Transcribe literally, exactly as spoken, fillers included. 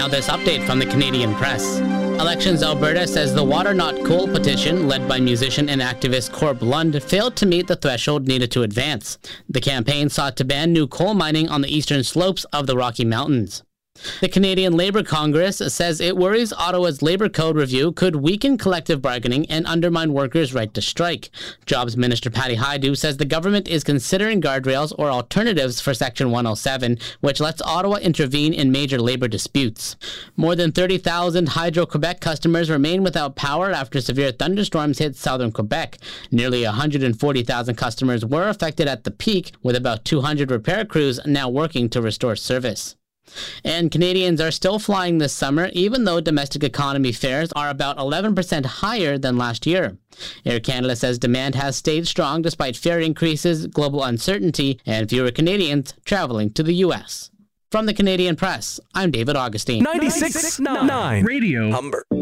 Now this update from the Canadian Press. Elections Alberta says the Water Not Coal petition, led by musician and activist Corb Lund, failed to meet the threshold needed to advance. The campaign sought to ban new coal mining on the eastern slopes of the Rocky Mountains. The Canadian Labour Congress says it worries Ottawa's Labour Code review could weaken collective bargaining and undermine workers' right to strike. Jobs Minister Patty Hajdu says the government is considering guardrails or alternatives for Section one oh seven, which lets Ottawa intervene in major labour disputes. More than thirty thousand Hydro-Quebec customers remain without power after severe thunderstorms hit southern Quebec. Nearly one hundred forty thousand customers were affected at the peak, with about two hundred repair crews now working to restore service. And Canadians are still flying this summer, even though domestic economy fares are about eleven percent higher than last year. Air Canada says demand has stayed strong despite fare increases, global uncertainty, and fewer Canadians traveling to the U S. From the Canadian Press, I'm David Augustine. ninety-six point nine Radio Humber.